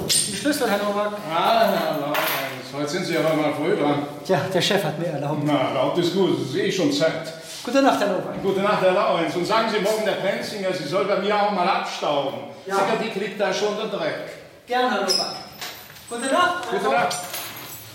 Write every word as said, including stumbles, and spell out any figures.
die Schlüssel, Herr Nowak. Ah, Herr Laurenz, heute sind Sie aber mal früh dran. Tja, der Chef hat mir erlaubt. Na, erlaubt ist gut, das sehe ich schon Zeit. Gute Nacht, Herr Nowak. Gute Nacht, Herr Laurenz. Und sagen Sie morgen der Prenzinger, sie soll bei mir auch mal abstauben. Ja. Sicher, die kriegt da schon den Dreck. Gern, Herr Nowak. Gute Nacht. Gute Nacht.